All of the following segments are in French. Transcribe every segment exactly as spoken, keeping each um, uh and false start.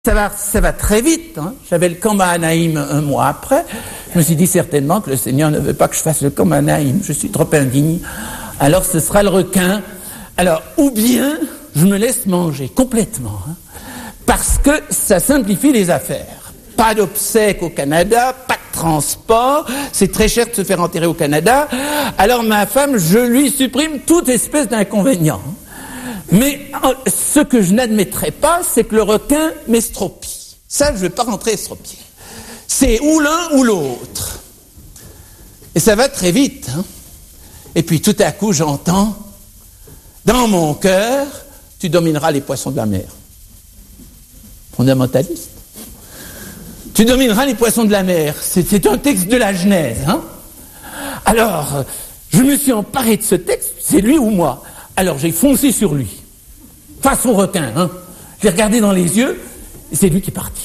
Ça va, ça va très vite. Hein. J'avais le camp Mahanaïm un mois après. Je me suis dit certainement que le Seigneur ne veut pas que je fasse le camp Mahanaïm. Je suis trop indigne. Alors ce sera le requin. Alors, ou bien je me laisse manger complètement. Hein, parce que ça simplifie les affaires. Pas d'obsèques au Canada, pas de transport. C'est très cher de se faire enterrer au Canada. Alors ma femme, je lui supprime toute espèce d'inconvénient. Mais ce que je n'admettrai pas, c'est que le requin m'estropie. Ça, je ne vais pas rentrer estropié. C'est ou l'un ou l'autre. Et ça va très vite. Hein. Et puis tout à coup, j'entends, dans mon cœur, tu domineras les poissons de la mer. Fondamentaliste. Tu domineras les poissons de la mer. C'est, c'est un texte de la Genèse. Hein. Alors, je me suis emparé de ce texte, c'est lui ou moi. Alors j'ai foncé sur lui. Face au requin, hein. Je l'ai regardé dans les yeux, et c'est lui qui est parti.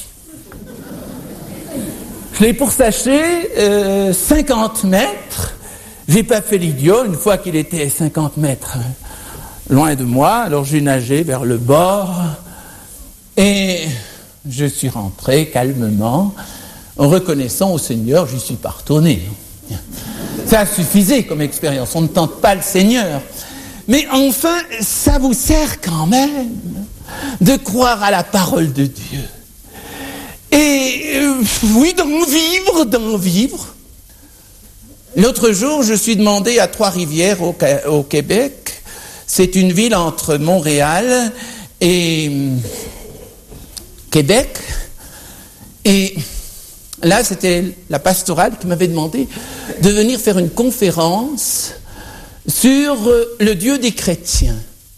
Je l'ai poursaché euh, cinquante mètres. J'ai pas fait l'idiot, une fois qu'il était cinquante mètres euh, loin de moi, alors j'ai nagé vers le bord, et je suis rentré calmement, en reconnaissant au Seigneur, j'y suis pas retourné. Ça suffisait comme expérience, on ne tente pas le Seigneur. Mais enfin, ça vous sert quand même de croire à la parole de Dieu. Et euh, oui, d'en vivre, d'en vivre. L'autre jour, je suis demandé à Trois-Rivières, au, au Québec. C'est une ville entre Montréal et euh, Québec. Et là, c'était la pastorale qui m'avait demandé de venir faire une conférence sur le Dieu des chrétiens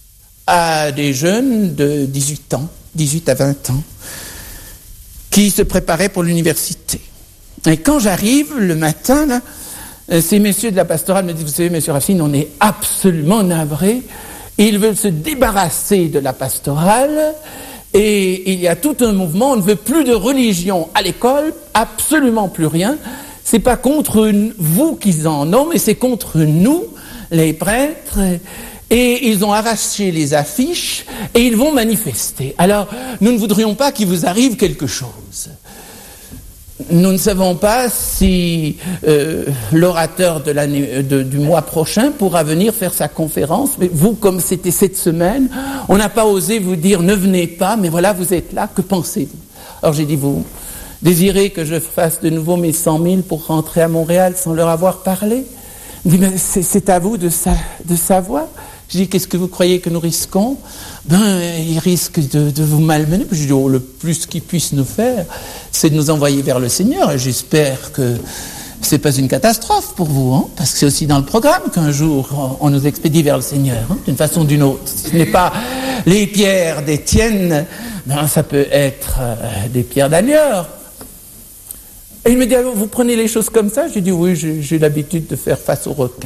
à des jeunes de dix-huit ans, dix-huit à vingt ans, qui se préparaient pour l'université. Et quand j'arrive le matin, là, ces messieurs de la pastorale me disent, vous savez, monsieur Racine, on est absolument navrés, ils veulent se débarrasser de la pastorale, et il y a tout un mouvement, on ne veut plus de religion à l'école, absolument plus rien. C'est pas contre vous qu'ils en ont, mais c'est contre nous, les prêtres, et ils ont arraché les affiches et ils vont manifester. Alors, nous ne voudrions pas qu'il vous arrive quelque chose. Nous ne savons pas si euh, l'orateur de l'année, de, du mois prochain pourra venir faire sa conférence, mais vous, comme c'était cette semaine, on n'a pas osé vous dire ne venez pas, mais voilà, vous êtes là, que pensez-vous? Alors j'ai dit, vous désirez que je fasse de nouveau mes cent mille pour rentrer à Montréal sans leur avoir parlé? Il dit, mais c'est, c'est à vous de, sa, de savoir. Je dis, qu'est-ce que vous croyez que nous risquons? Ben, ils risquent de, de vous malmener. Je dis, oh, le plus qu'ils puissent nous faire, c'est de nous envoyer vers le Seigneur. Et j'espère que c'est pas une catastrophe pour vous, hein, parce que c'est aussi dans le programme qu'un jour, on nous expédie vers le Seigneur, hein, d'une façon ou d'une autre. Ce n'est pas les pierres d'Étienne, ben, ça peut être euh, des pierres d'Alior. Et il me dit, alors, vous prenez les choses comme ça? J'ai dit, oui, j'ai, j'ai l'habitude de faire face aux requins.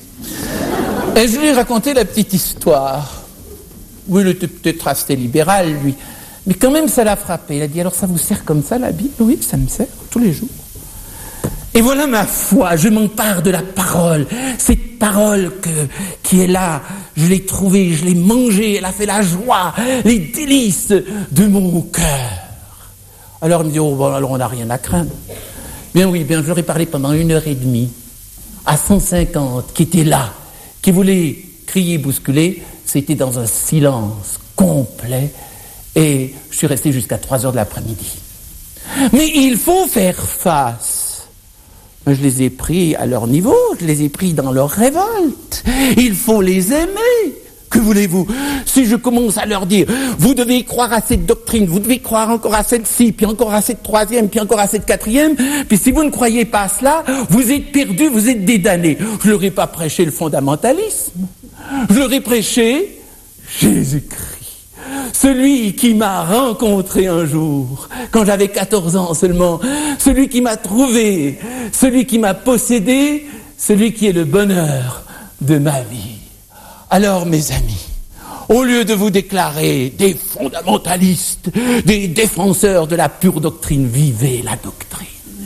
Et je lui ai raconté la petite histoire. Oui, il était peut-être assez libéral, lui. Mais quand même, ça l'a frappé. Il a dit, alors ça vous sert comme ça, la Bible? Oui, ça me sert, tous les jours. Et voilà ma foi, je m'empare de la parole. Cette parole que, qui est là, je l'ai trouvée, je l'ai mangée, elle a fait la joie, les délices de mon cœur. Alors il me dit, oh, bon, alors on n'a rien à craindre. Bien oui, bien je leur ai parlé pendant une heure et demie à cent cinquante qui étaient là, qui voulaient crier, bousculer. C'était dans un silence complet et je suis resté jusqu'à trois heures de l'après-midi. Mais il faut faire face. Je les ai pris à leur niveau, je les ai pris dans leur révolte. Il faut les aimer. Que voulez-vous? Si je commence à leur dire, vous devez croire à cette doctrine, vous devez croire encore à celle-ci, puis encore à cette troisième, puis encore à cette quatrième, puis si vous ne croyez pas à cela, vous êtes perdus, vous êtes des damnés. Je leur ai pas prêché le fondamentalisme. Je leur ai prêché Jésus-Christ. Celui qui m'a rencontré un jour, quand j'avais quatorze ans seulement, celui qui m'a trouvé, celui qui m'a possédé, celui qui est le bonheur de ma vie. Alors, mes amis, au lieu de vous déclarer des fondamentalistes, des défenseurs de la pure doctrine, vivez la doctrine.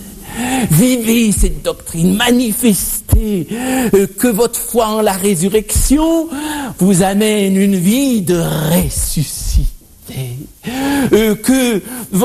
Vivez cette doctrine, manifestez euh, que votre foi en la résurrection vous amène une vie de ressuscité. euh, que